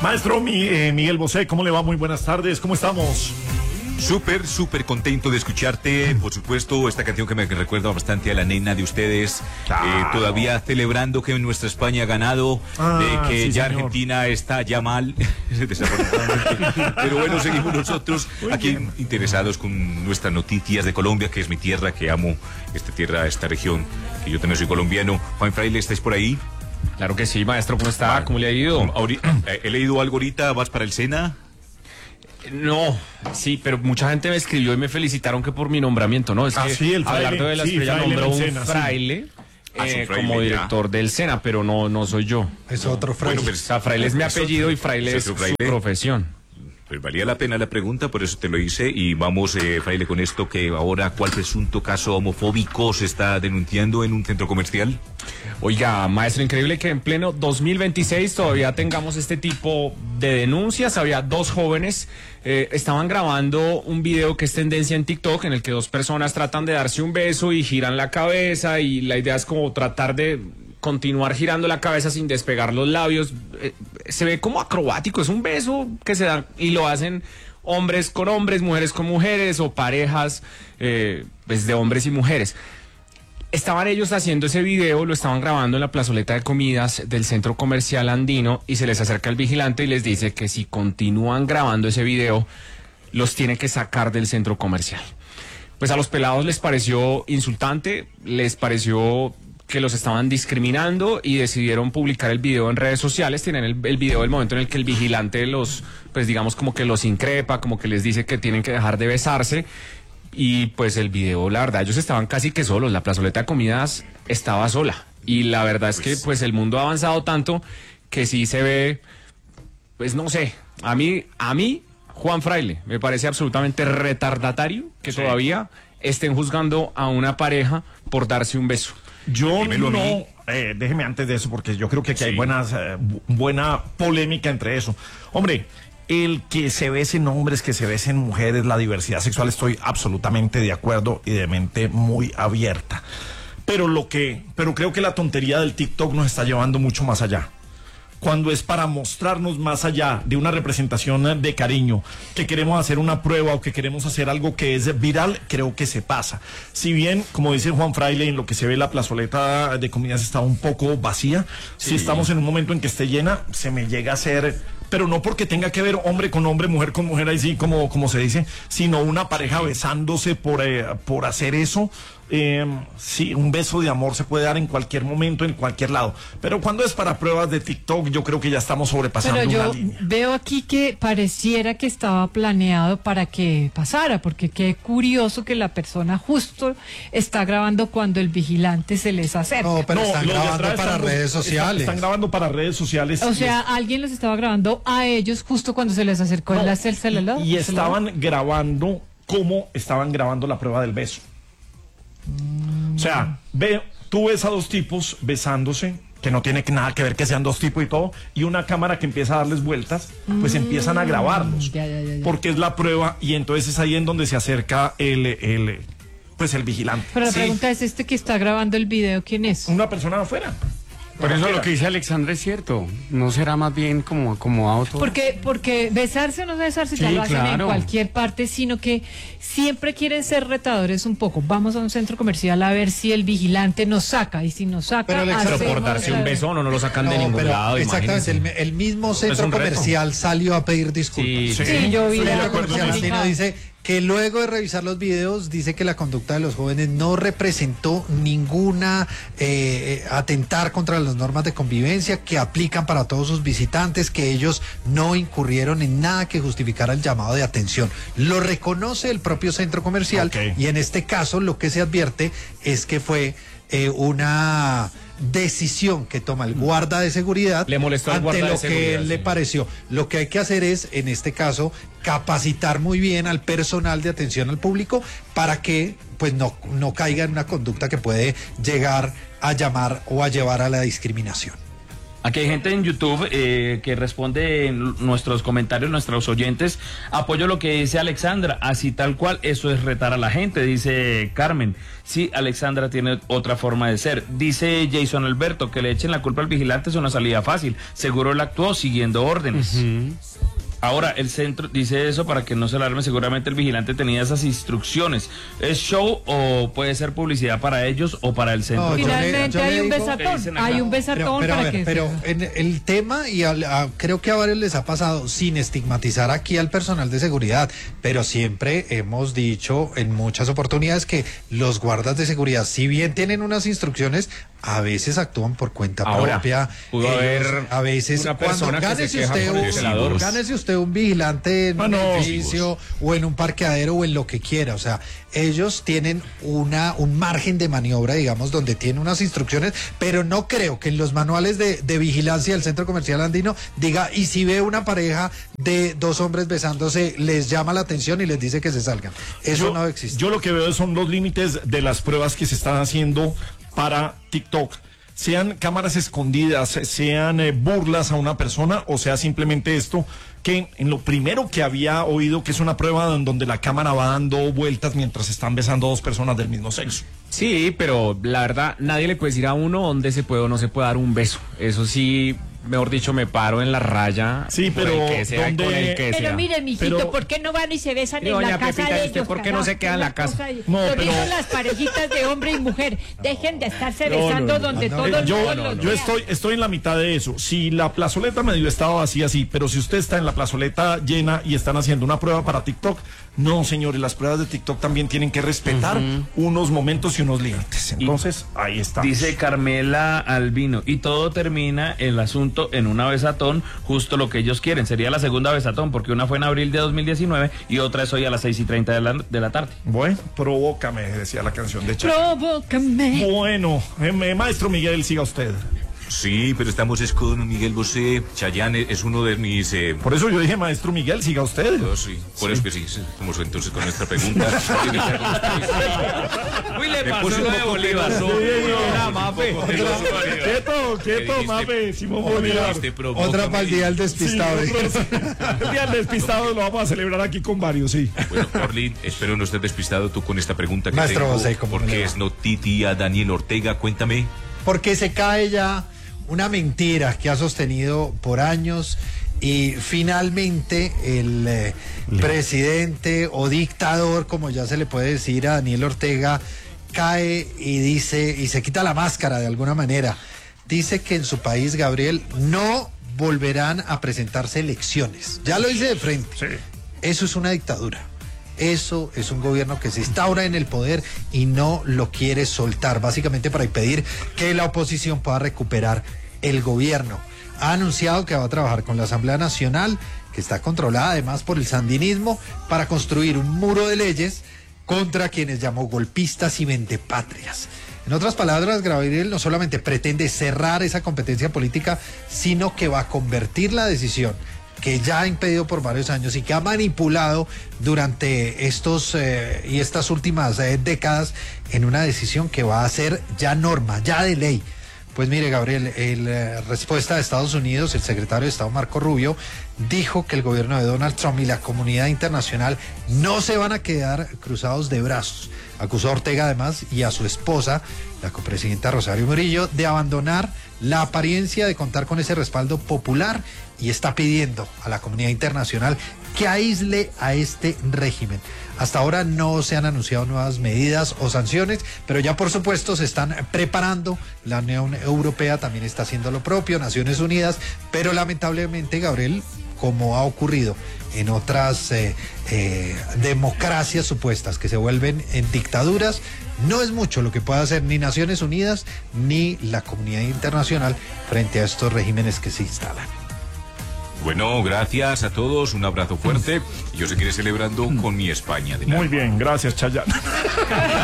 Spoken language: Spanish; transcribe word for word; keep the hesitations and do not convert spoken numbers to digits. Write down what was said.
Maestro mi, eh, Miguel Bosé, ¿cómo le va? Muy buenas tardes, ¿cómo estamos? Súper, súper contento de escucharte. Por supuesto, esta canción que me recuerda bastante a la nena de ustedes. Claro. Eh, todavía celebrando que nuestra España ha ganado, ah, de que sí, ya señor. Argentina está ya mal. Pero bueno, seguimos nosotros aquí interesados con nuestras noticias de Colombia, que es mi tierra, que amo esta tierra, esta región, que yo también soy colombiano. Juan Fraile, ¿estáis por ahí? Claro que sí, maestro, ¿cómo está? Ah, ¿cómo le ha ido? Ahorita, ¿he leído algo ahorita? ¿Vas para el SENA? No, sí, pero mucha gente me escribió y me felicitaron que por mi nombramiento, ¿no? Es ah, que sí, el fraile, Abelardo de la sí, Estrella nombró un Sena, fraile, sí. eh, ah, fraile como director ya. del SENA, pero no, no soy yo. Es otro fraile. Bueno, pues, o sea, fraile es mi apellido otro, y fraile es, es su profesión. Pues valía la pena la pregunta, por eso te lo hice. Y vamos, eh, Fraile, con esto, que ahora, ¿cuál presunto caso homofóbico se está denunciando en un centro comercial? Oiga, maestro, increíble que en pleno dos mil veintiséis todavía tengamos este tipo de denuncias. Había dos jóvenes, eh, estaban grabando un video que es tendencia en TikTok, en el que dos personas tratan de darse un beso y giran la cabeza, y la idea es como tratar de continuar girando la cabeza sin despegar los labios. Eh, se ve como acrobático, es un beso que se da y lo hacen hombres con hombres, mujeres con mujeres o parejas eh, pues de hombres y mujeres. Estaban ellos haciendo ese video, lo estaban grabando en la plazoleta de comidas del centro comercial andino, y se les acerca el vigilante y les dice que si continúan grabando ese video, los tiene que sacar del centro comercial. Pues a los pelados les pareció insultante, les pareció que los estaban discriminando y decidieron publicar el video en redes sociales. Tienen el, el video del momento en el que el vigilante los, pues digamos como que los increpa, como que les dice que tienen que dejar de besarse. Y pues el video, la verdad, ellos estaban casi que solos, la plazoleta de comidas estaba sola. Y la verdad es que pues el mundo ha avanzado tanto que sí se ve, pues no sé, a mí, a mí, Juan Fraile, me parece absolutamente retardatario que sí. todavía estén juzgando a una pareja por darse un beso. Yo Dímelo no, eh, déjeme antes de eso, porque yo creo que aquí sí. hay buenas, eh, buena polémica entre eso. Hombre, el que se besen hombres, que se besen mujeres, la diversidad sexual, estoy absolutamente de acuerdo y de mente muy abierta. Pero lo que, pero creo que la tontería del TikTok nos está llevando mucho más allá. Cuando es para mostrarnos más allá de una representación de cariño, que queremos hacer una prueba o que queremos hacer algo que es viral, creo que se pasa. Si bien, como dice Juan Fraile, en lo que se ve la plazoleta de comidas está un poco vacía, sí. si estamos en un momento en que esté llena, se me llega a hacer, pero no porque tenga que ver hombre con hombre, mujer con mujer, así como, como se dice, sino una pareja besándose por, eh, por hacer eso. Eh, sí, un beso de amor se puede dar en cualquier momento, en cualquier lado, pero cuando es para pruebas de TikTok, yo creo que ya estamos sobrepasando pero yo una línea. Veo aquí que pareciera que estaba planeado para que pasara, porque qué curioso que la persona justo está grabando cuando el vigilante se les acerca. No, pero no, están grabando para están, redes sociales. Están, están grabando para redes sociales. O sea, les... alguien los estaba grabando a ellos justo cuando se les acercó no, el celular. Y, y estaban grabando como estaban grabando la prueba del beso. O sea, ve, tú ves a dos tipos besándose, que no tiene nada que ver que sean dos tipos y todo, y una cámara que empieza a darles vueltas, pues mm, empiezan a grabarlos, ya, ya, ya, ya. porque es la prueba, y entonces es ahí en donde se acerca el, el pues el vigilante. Pero la sí. pregunta es, ¿este que está grabando el video quién es? Una persona de afuera. Por eso lo que dice Alexandra es cierto, no será más bien como acomodado todo. Porque, porque besarse o no besarse sí, ya lo hacen claro. en cualquier parte, sino que siempre quieren ser retadores un poco. Vamos a un centro comercial a ver si el vigilante nos saca, y si nos saca... Pero, pero por darse un beso no, no lo sacan no, de ningún pero lado. Exactamente, el, el mismo centro es comercial reto. salió a pedir disculpas. Sí, sí, sí yo vi el la centro comercial andino dice que luego de revisar los videos dice que la conducta de los jóvenes no representó ninguna eh, atentar contra las normas de convivencia que aplican para todos sus visitantes, que ellos no incurrieron en nada que justificara el llamado de atención. Lo reconoce el propio centro comercial, okay. y en este caso lo que se advierte es que fue eh, una decisión que toma el guarda de seguridad le molestó ante guarda lo de seguridad, que él sí. le pareció. Lo que hay que hacer es, en este caso, capacitar muy bien al personal de atención al público para que pues no, no caiga en una conducta que puede llegar a llamar o a llevar a la discriminación. Aquí hay gente en YouTube eh, que responde en nuestros comentarios, nuestros oyentes. Apoyo lo que dice Alexandra, así tal cual, eso es retar a la gente, dice Carmen. Sí, Alexandra tiene otra forma de ser. Dice Jason Alberto, que le echen la culpa al vigilante es una salida fácil. Seguro él actuó siguiendo órdenes. Uh-huh. Ahora, el centro dice eso para que no se alarme, seguramente el vigilante tenía esas instrucciones. ¿Es show o puede ser publicidad para ellos o para el centro? No, finalmente le, hay un digo, besatón, hay un besatón pero, pero, para ver, que... Pero en el tema, y a, a, creo que a varios les ha pasado, sin estigmatizar aquí al personal de seguridad, pero siempre hemos dicho en muchas oportunidades que los guardas de seguridad, si bien tienen unas instrucciones, a veces actúan por cuenta Ahora, propia. Pudo ellos, haber a veces una cuando persona que se queja usted por el celador. Gánese usted un vigilante en ah, un no, edificio sí, o en un parqueadero o en lo que quiera. O sea, ellos tienen una un margen de maniobra, digamos, donde tienen unas instrucciones, pero no creo que en los manuales de, de vigilancia del Centro Comercial Andino diga, y si ve una pareja de dos hombres besándose, les llama la atención y les dice que se salgan. Eso yo, no existe. Yo lo que veo son los límites de las pruebas que se están haciendo para TikTok, sean cámaras escondidas, sean eh, burlas a una persona, o sea simplemente esto que en lo primero que había oído que es una prueba en donde la cámara va dando vueltas mientras están besando dos personas del mismo sexo. Sí, pero la verdad nadie le puede decir a uno dónde se puede o no se puede dar un beso. Eso sí, mejor dicho, me paro en la raya. Sí, pero con el que sea, ¿dónde... con el que pero sea. mire, mijito, pero... ¿por qué no van y se besan en la casa Pepita, de ¿usted ellos? ¿por qué no se queda en la casa? No, lo pero... digo las parejitas de hombre y mujer. Dejen de estarse no, besando no, no, donde no, todo no, el yo, mundo no, los yo vea. estoy, estoy en la mitad de eso. Si la plazoleta medio estaba vacía, sí, pero si usted está en la plazoleta llena y están haciendo una prueba para TikTok, no, señores, las pruebas de TikTok también tienen que respetar uh-huh. unos momentos y unos límites. Entonces, y ahí está. Dice Carmela Albino, y todo termina el asunto en una besatón, justo lo que ellos quieren. Sería la segunda besatón, porque una fue en abril de dos mil diecinueve y otra es hoy a las seis y treinta de la, de la tarde. Bueno, provócame, decía la canción de Chayanne. Provócame. Bueno, eh, maestro Miguel, siga usted. Sí, pero estamos es con Miguel Bosé. Chayanne es uno de mis... Eh... Por eso yo dije, maestro Miguel, siga usted. Oh, sí, por sí. eso que sí. Vamos entonces con nuestra pregunta. Uy, le pasó lo de Bolívar. Quieto, quieto, mape, Simón Bolívar. Otra para el día del despistado. Sí, el día del despistado lo vamos a celebrar aquí con varios, sí. Bueno, Orlin, espero no estés despistado tú con esta pregunta que maestro tengo. Bosé, ¿cómo porque es noticia Daniel Ortega, cuéntame. Porque se cae ya una mentira que ha sostenido por años y finalmente el eh, presidente o dictador, como ya se le puede decir a Daniel Ortega, cae y dice, y se quita la máscara de alguna manera. Dice que en su país, Gabriel, no volverán a presentarse elecciones. Ya lo dice de frente. Sí. Eso es una dictadura. Eso es un gobierno que se instaura en el poder y no lo quiere soltar, básicamente para impedir que la oposición pueda recuperar el gobierno. Ha anunciado que va a trabajar con la Asamblea Nacional, que está controlada además por el sandinismo, para construir un muro de leyes contra quienes llamó golpistas y vendepatrias. En otras palabras, Gabriel no solamente pretende cerrar esa competencia política, sino que va a convertir la decisión que ya ha impedido por varios años y que ha manipulado durante estos eh, y estas últimas eh, décadas en una decisión que va a ser ya norma, ya de ley. Pues mire, Gabriel, la respuesta de Estados Unidos, el secretario de Estado Marco Rubio dijo que el gobierno de Donald Trump y la comunidad internacional no se van a quedar cruzados de brazos. Acusó a Ortega además y a su esposa, la copresidenta Rosario Murillo, de abandonar la apariencia de contar con ese respaldo popular y está pidiendo a la comunidad internacional que aísle a este régimen. Hasta ahora no se han anunciado nuevas medidas o sanciones, pero ya por supuesto se están preparando. La Unión Europea también está haciendo lo propio, Naciones Unidas, pero lamentablemente, Gabriel, como ha ocurrido en otras eh, eh, democracias supuestas que se vuelven en dictaduras, no es mucho lo que pueda hacer ni Naciones Unidas ni la comunidad internacional frente a estos regímenes que se instalan. Bueno, gracias a todos, un abrazo fuerte. Yo seguiré celebrando con mi España. De Muy bien, gracias, Chayanne.